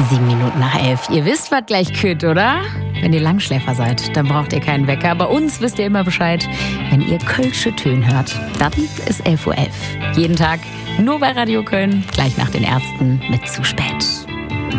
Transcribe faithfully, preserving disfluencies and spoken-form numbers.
Sieben Minuten nach elf. Ihr wisst, was gleich kütt, oder? Wenn ihr Langschläfer seid, dann braucht ihr keinen Wecker. Bei uns wisst ihr immer Bescheid, wenn ihr Kölsche Töne hört. Dann ist elf Uhr elf. Jeden Tag nur bei Radio Köln, gleich nach den Ärzten mit Zu spät.